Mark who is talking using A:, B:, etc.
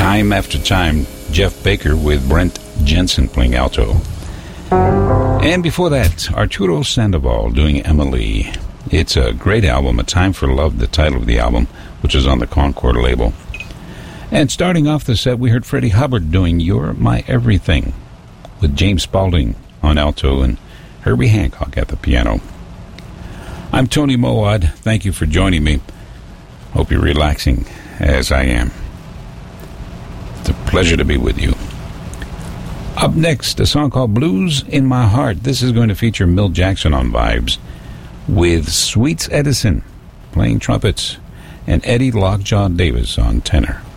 A: Time After Time, Jeff Baker with Brent Jensen playing alto. And before that, Arturo Sandoval doing Emily. It's a great album, A Time for Love, the title of the album, which is on the Concord label. And starting off the set, we heard Freddie Hubbard doing You're My Everything, with James Spaulding on alto and Herbie Hancock at the piano. I'm Tony Mowat. Thank you for joining me. Hope you're relaxing as I am. It's a pleasure to be with you. Up next, a song called Blues in My Heart. This is going to feature Milt Jackson on vibes, with Sweets Edison playing trumpets and Eddie Lockjaw Davis on tenor.